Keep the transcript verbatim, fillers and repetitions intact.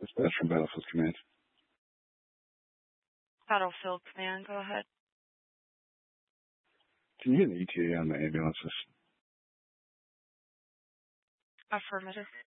It's Beth from Battlefield Command. Battlefield Command, go ahead. Can you get an E T A on the ambulances? Affirmative.